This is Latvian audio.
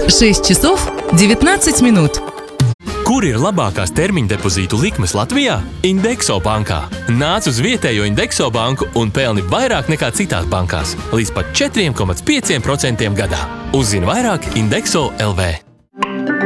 6 часов 19 минут. Kur ir labākās termiņa depozītu likmes Latvijā? Indexo bankā. Nāc uz vietējo Indexo banku un pelni vairāk nekā citās bankās. Līdz pat 4,5% gadā. Uzzini vairāk Indexo LV.